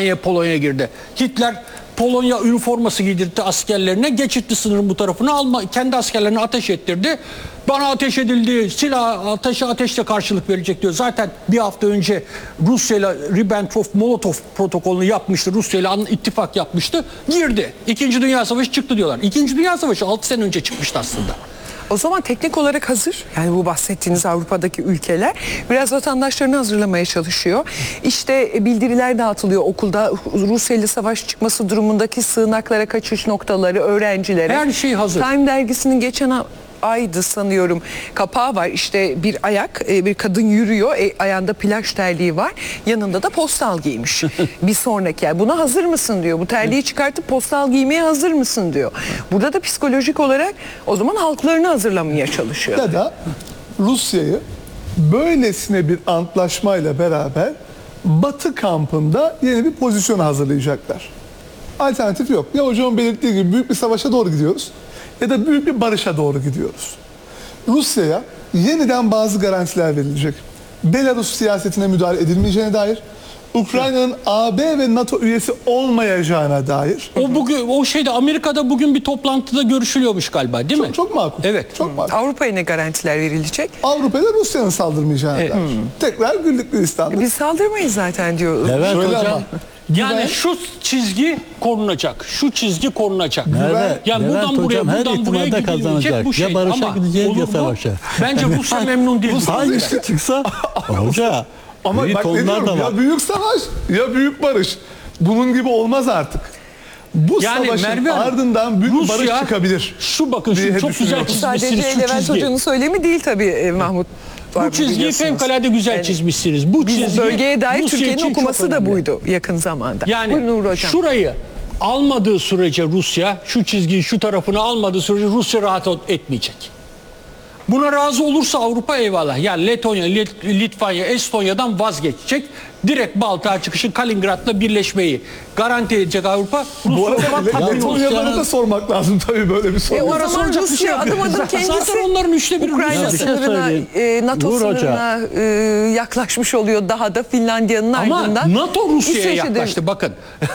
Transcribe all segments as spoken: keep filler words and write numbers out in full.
Litvanya'ya, Polonya'ya girdi. Hitler Polonya üniforması giydirdi askerlerine, geçitti sınırın bu tarafına, alma, kendi askerlerine ateş ettirdi. Bana ateş edildi, silah ateşe ateşle karşılık verecek diyor. Zaten bir hafta önce Rusya ile Ribbentrop-Molotov protokolünü yapmıştı. Rusya ile ittifak yapmıştı. Girdi. İkinci Dünya Savaşı çıktı diyorlar. İkinci Dünya Savaşı altı sene önce çıkmıştı aslında. O zaman teknik olarak hazır. Yani bu bahsettiğiniz Avrupa'daki ülkeler biraz vatandaşlarını hazırlamaya çalışıyor. İşte bildiriler dağıtılıyor okulda. Rusya ile savaş çıkması durumundaki sığınaklara, kaçış noktaları, öğrencilere. Her şey hazır. Time dergisinin geçen aydı sanıyorum kapağı var. İşte bir ayak, bir kadın yürüyor. E, ayağında plaj terliği var. Yanında da postal giymiş. Bir sonraki ay. Buna hazır mısın diyor. Bu terliği çıkartıp postal giymeye hazır mısın diyor. Burada da psikolojik olarak o zaman halklarını hazırlamaya çalışıyor. Ya da Rusya'yı böylesine bir antlaşmayla beraber Batı kampında yeni bir pozisyon hazırlayacaklar. Alternatif yok. Ya hocamın belirttiği gibi büyük bir savaşa doğru gidiyoruz ya da büyük bir barışa doğru gidiyoruz. Rusya'ya yeniden bazı garantiler verilecek. Belarus siyasetine müdahale edilmeyeceğine dair, Ukrayna'nın A B ve NATO üyesi olmayacağına dair. O bugün o şeyde Amerika'da bugün bir toplantıda görüşülüyormuş galiba, değil çok, mi? Çok makul. Evet. Çok makul. Avrupa'ya ne garantiler verilecek? Avrupa'da Rusya'nın saldırmayacağına Evet. dair. Tekrar güllük gülistanlık. Biz saldırmayız zaten diyor. Evet Şöyle hocam. ama, Yani güven- şu çizgi korunacak. Şu çizgi korunacak. Nerede? Yani Levent buradan buraya, hocam her buradan buraya ihtimalde gidilecek kazanacak. bu şey. Ya barışa Ama gideceğiz olur ya mu? savaşa. Bence Rusya memnun değil. Hangisi çıksa hoca. Ama büyük bak ne onlar diyorum, da var. ya büyük savaş ya büyük barış. Bunun gibi olmaz artık. Bu Yani savaşın Merve Hanım, ardından büyük bir barış Rusya, çıkabilir. Şu bakın diye şu çok güzel düşünüyorum. çizmişsiniz Sadece şu Levent çizgi. Hoca'nın söylemi değil tabii e, Mahmut. Bu çizgiyi fevkalade güzel Yani çizmişsiniz. Bu Biz çizgi bölgeye dair Rusya Türkiye'nin için çok okuması da önemli. buydu yakın zamanda. Yani Buyurun Uğur Hocam. şurayı almadığı sürece Rusya, şu çizgiyi şu tarafını almadığı sürece Rusya rahat etmeyecek. Buna razı olursa Avrupa eyvallah. Yani Letonya, Lit- Litvanya, Estonya'dan vazgeçecek. Direkt Baltık'a çıkışı, Kaliningrad'la birleşmeyi garanti edecek Avrupa. Bu Rusya o arada zaman tatmin olur. Letonya'lara da sormak lazım tabii böyle bir soru. E, o Onlara zaman soracak bir şey Rusya yok. adım adım Zaten kendisi onların üçte biri Ukrayna Rusya. Bir şey sınırına, söyleyeyim. e, NATO Uğur Hoca. sınırına e, yaklaşmış oluyor daha da Finlandiya'nın Ama ardından. NATO Rusya'ya İsveç'e de- yaklaştı. Bakın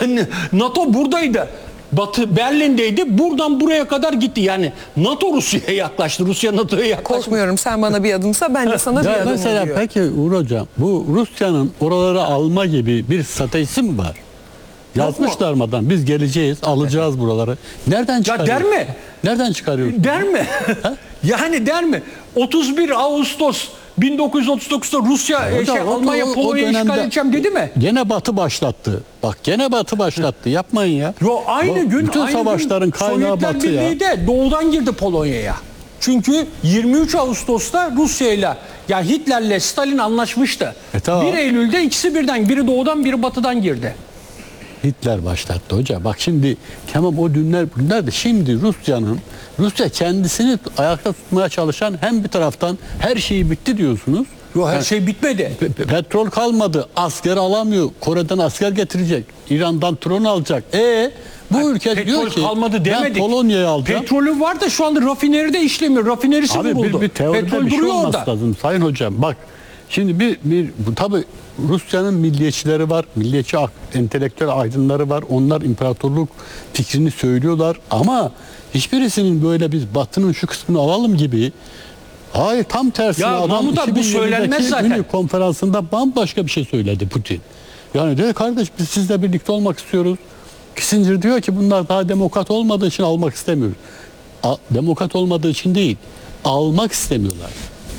NATO buradaydı. Batı Berlin'deydi. Buradan buraya kadar gitti. Yani NATO Rusya'ya yaklaştı. Rusya NATO'ya yaklaştı. Korkmuyorum, sen bana bir adımsa ben de sana bir Ya adım mesela oluyor. peki Uğur hocam bu Rusya'nın oraları alma gibi bir stratejisi mi var? Yazmışlar mı adam? Biz geleceğiz, alacağız buraları. Nereden Ya çıkarıyor? der mi? Nereden çıkarıyor? Der mi? yani der mi? otuz bir Ağustos bin dokuz yüz otuz dokuz'da Rusya Hocam, şey, o- Almanya o- o Polonya'yı işgal dönemde- edeceğim dedi mi? Gene Batı başlattı. Bak gene Batı başlattı. Yapmayın ya. Yo aynı Bu- gün bütün aynı savaşların gün kaynağı Sovyetler Batı ya. Birliği de doğudan girdi Polonya'ya. Çünkü yirmi üç Ağustos'ta Rusya'yla yani Hitler'le Stalin anlaşmıştı. E, tamam. bir Eylül'de ikisi birden, biri doğudan biri batıdan girdi. Hitler başlattı hoca. Bak şimdi tamam o dünler günler de şimdi Rusya'nın Rusya kendisini ayakta tutmaya çalışan hem bir taraftan her şeyi bitti diyorsunuz. Yo her Yani şey bitmedi. pe- pe- petrol kalmadı. Asker alamıyor. Kore'den asker getirecek. İran'dan tron alacak. E bu ülke Petrol diyor ki kalmadı demedik. ben Polonya'yı alacağım. Petrolü var da şu anda rafineride işlemiyor. Rafinerisi Abi vuruldu. bir, bir teoride Petrol bir şey duruyor olması orada. lazım Sayın Hocam. Bak şimdi bir, bir bu, tabii Rusya'nın milliyetçileri var. Milliyetçi ak- entelektüel aydınları var. Onlar imparatorluk fikrini söylüyorlar. Ama hiçbirisinin böyle biz Batı'nın şu kısmını alalım gibi. Hayır tam tersine Ya adam Mahmut abi, bu iki bin yirmideki söylenmez zaten. Münih konferansında bambaşka bir şey söyledi Putin. Yani dedi kardeş biz sizle birlikte olmak istiyoruz. Kissinger diyor ki bunlar daha demokrat olmadığı için almak istemiyoruz. A- demokrat olmadığı için değil. Almak istemiyorlar.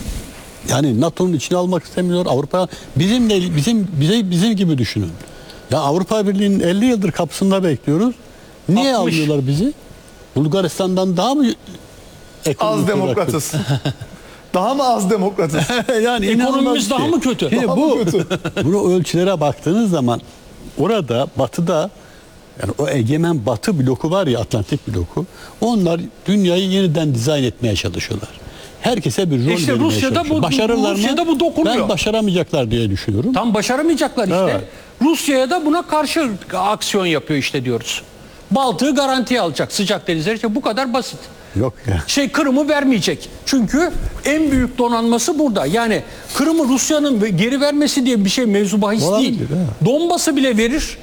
Yani NATO'nun içine almak istemiyor. Avrupa bizimle bizim bize bizim gibi düşünün. Ya Avrupa Birliği'nin elli yıldır kapısında bekliyoruz. Niye altmış. almıyorlar bizi? Bulgaristan'dan daha mı ekonomik Az olarak demokratız. Daha mı az demokratız? kötü? Yani inanılmaz Ekonomimiz bir daha şey. mı kötü? Şimdi Daha bu mı kötü? bunu ölçülere baktığınız zaman orada Batı'da yani o egemen Batı bloku var ya Atlantik bloku. Onlar dünyayı yeniden dizayn etmeye çalışıyorlar. Herkese bir rol İşte vermeye Rusya'da çalışıyor. bu- Başarırlar mı? Rusya'da bu dokunuyor. Ben başaramayacaklar diye düşünüyorum. Tam başaramayacaklar işte. Evet. Rusya'ya da buna karşı aksiyon yapıyor işte diyoruz. Baltığı garantiye alacak sıcak denizler için, bu kadar basit. Yok ya. Şey Kırım'ı vermeyecek. Çünkü en büyük donanması burada. Yani Kırım'ı Rusya'nın geri vermesi diye bir şey mevzu bahis Olabilir, değil. ha. Donbas'ı bile verir.